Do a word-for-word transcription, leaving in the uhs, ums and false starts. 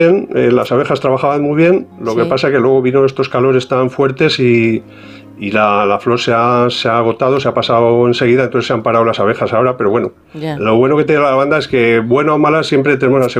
bien, eh, las abejas trabajaban muy bien, lo Sí. que pasa es que luego vino estos calores tan fuertes y, y la, la flor se ha, se ha agotado, se ha pasado enseguida, entonces se han parado las abejas ahora, pero bueno, Ya. lo bueno que tiene la lavanda es que, buena o mala, siempre tenemos la seguridad